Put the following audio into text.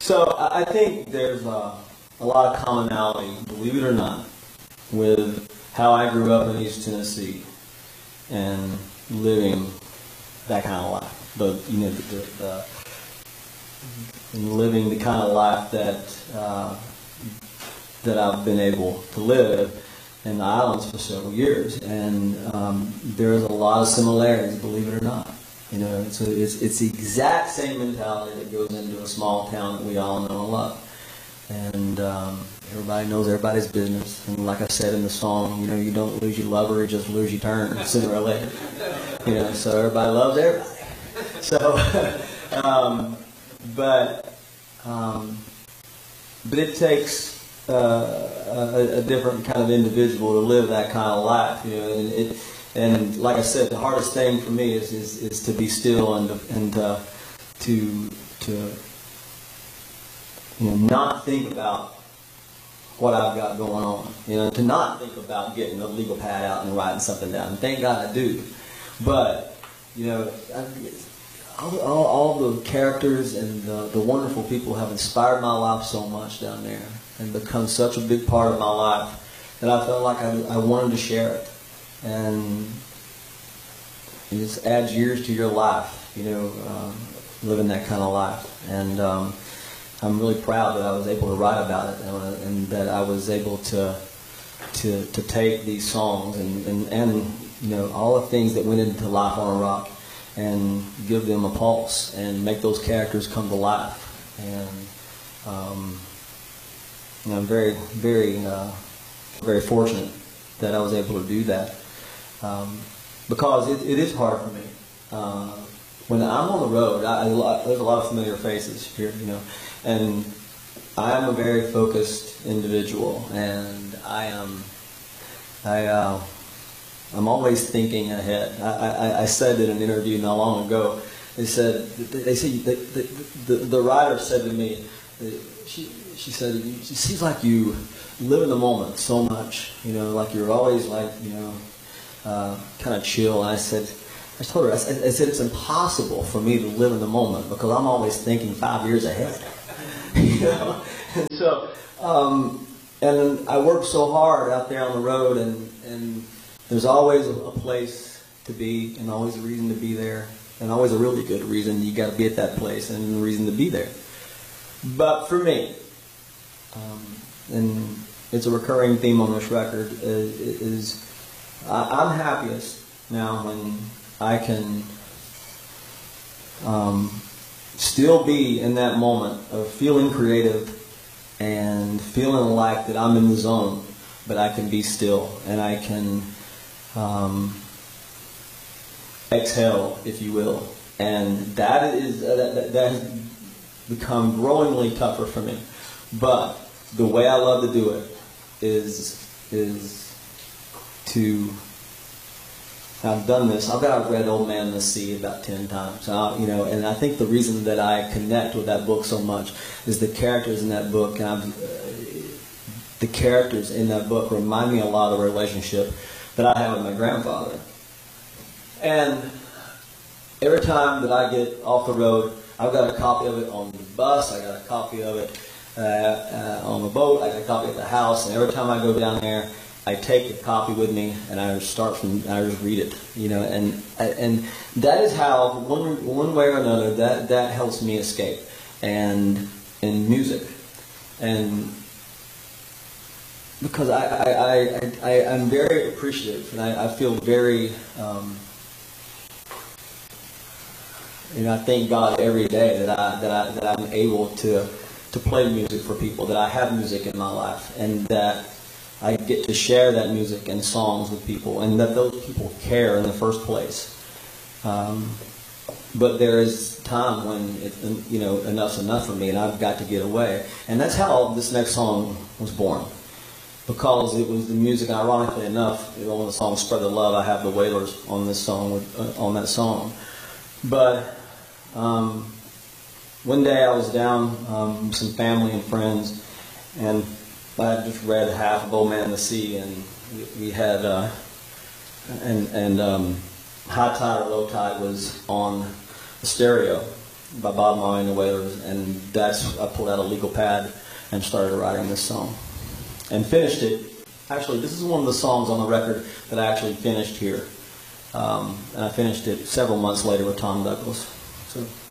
So I think there's a lot of commonality, believe it or not, with how I grew up in East Tennessee and living that kind of life. And living the kind of life that I've been able to live in the islands for several years, and there's a lot of similarities, believe it or not. It's the exact same mentality that goes into a small town that we all know and love. And everybody knows everybody's business. And like I said in the song, you don't lose your lover, you just lose your turn sooner or later. So everybody loves everybody. So, but it takes a different kind of individual to live that kind of life. And like I said, the hardest thing for me is to be still and to not think about what I've got going on. To not think about getting a legal pad out and writing something down. And thank God I do. But all the characters and the wonderful people have inspired my life so much down there and become such a big part of my life that I felt like I wanted to share it. And it just adds years to your life, living that kind of life. And I'm really proud that I was able to write about it and that I was able to take these songs and all the things that went into Life on a Rock and give them a pulse and make those characters come to life. And I'm very, very, very fortunate that I was able to do that. Because it is hard for me. When I'm on the road, there's a lot of familiar faces here, and I am a very focused individual, and I'm always thinking ahead. I said in an interview not long ago, the writer said to me, she said, it seems like you live in the moment so much, like you're always kind of chill. And I told her, I said it's impossible for me to live in the moment because I'm always thinking 5 years ahead. And so, and I work so hard out there on the road, and there's always a place to be, and always a reason to be there, and always a really good reason. You got to be at that place, and a reason to be there. But for me, and it's a recurring theme on this record, is I'm happiest now when I can still be in that moment of feeling creative and feeling like that I'm in the zone, but I can be still and I can exhale, if you will. And that has become growingly tougher for me. But the way I love to do it is to, I've done this. I've read Old Man and the Sea about 10 times. And I think the reason that I connect with that book so much is the characters in that book. And the characters in that book remind me a lot of the relationship that I have with my grandfather. And every time that I get off the road, I've got a copy of it on the bus. I got a copy of it on the boat. I got a copy at the house. And every time I go down there, I take a copy with me, and I just read it, and that is how one way or another that helps me escape, and in music, and because I'm very appreciative, and I feel very, I thank God every day that I'm able to play music for people, that I have music in my life, and that I get to share that music and songs with people, and that those people care in the first place. But there is time when enough's enough for me, and I've got to get away. And that's how this next song was born, because it was the music. Ironically enough, on the song "Spread the Love," I have the Wailers on this song, on that song. But one day I was down with some family and friends, and I had just read half of Old Man and the Sea, and we had High Tide or Low Tide was on the stereo, by Bob Marley and the Wailers, and I pulled out a legal pad and started writing this song. And finished it. Actually, this is one of the songs on the record that I actually finished here. And I finished it several months later with Tom Douglas. So